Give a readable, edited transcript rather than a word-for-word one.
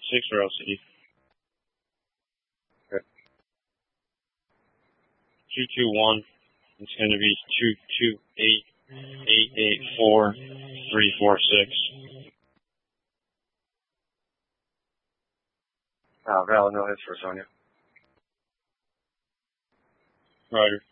6 for LC. Okay. 221. It's going to be 228-884-346. Valid, no hits for Sonia. Roger.